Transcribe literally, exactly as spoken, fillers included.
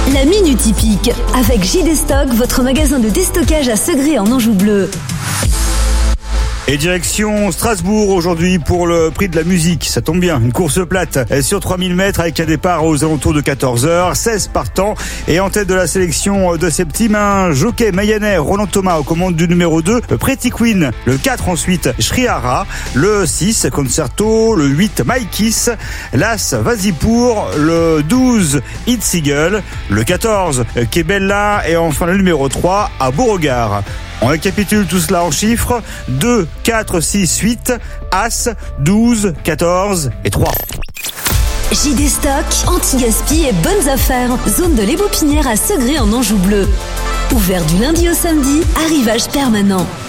La Minute Hippique avec J D Stock, votre magasin de déstockage à Segré en Anjou bleu. Et direction Strasbourg aujourd'hui pour le prix de la musique. Ça tombe bien, une course plate sur trois mille mètres avec un départ aux alentours de quatorze heures, seize partants. Et en tête de la sélection de Septime, un jockey mayanais, Roland Thomas, aux commandes du numéro deux, Pretty Queen, le quatre ensuite, Shrihara, le six, Concerto, le huit, My Kiss, l'As, Vas-y pour, le douze, It's Eagle, le quatorze, Kebella et enfin le numéro trois, à Beauregard. On récapitule tout cela en chiffres. deux, quatre, six, huit, As, douze, quatorze et trois. J D Stock, anti-gaspi et bonnes affaires. Zone de l'Ébopinière à Segré en Anjou bleu. Ouvert du lundi au samedi, arrivage permanent.